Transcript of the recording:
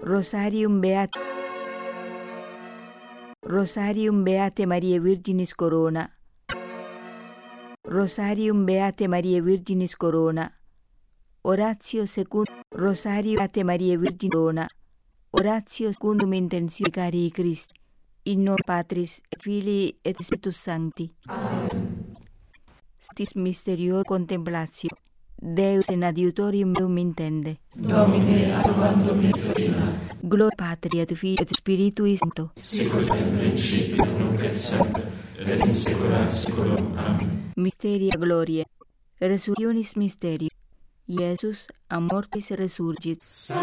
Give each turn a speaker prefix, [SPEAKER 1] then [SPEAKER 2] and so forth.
[SPEAKER 1] Rosarium Beate Mariae Virginis Corona. Rosarium Beate Mariae Virginis Corona. Oratio secundum Rosarium Beate Mariae Virginis Corona. Oratio secundum intentione carii Christi. In nome Patris et Filii et Spiritus Sancti.
[SPEAKER 2] Amen.
[SPEAKER 1] Stis mysterior contemplatio. Deus in adiutorium meum intende.
[SPEAKER 2] Domine adjuvandum me facina.
[SPEAKER 1] Gloria Patri et Filii et Spiritui Sancto.
[SPEAKER 2] Sicut in principio et nunc et semper et in saecula saeculorum. Amen.
[SPEAKER 1] Mysteria Gloriae. Resurrectionis mysterio. Iesus a mortis resurgit.